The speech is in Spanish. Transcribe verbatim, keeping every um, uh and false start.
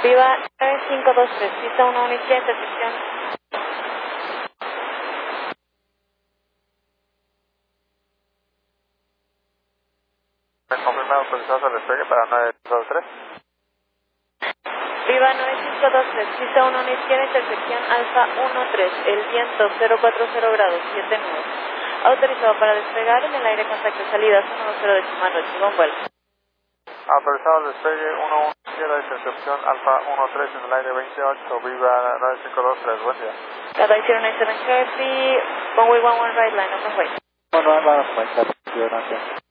Viva nueve cinco dos tres, pista uno uno izquierda, intersección. Confirmado, autorizado al despegue para nueve dos tres. Viva nueve cinco dos tres, pista uno uno izquierda, intersección Alfa uno tres, el viento cero cuatro cero grados, siete nudos. Autorizado para despegar en el aire contacto salidas uno dos cero decimal ocho, con vuelo. Autorizado al despegue uno uno izquierda, intercepción Alfa uno tres en el aire veintiocho, Viva nueve cinco dos tres, buen día. Cathay cero nueve seven Heavy, runway one one right line, open way. One right line, open way,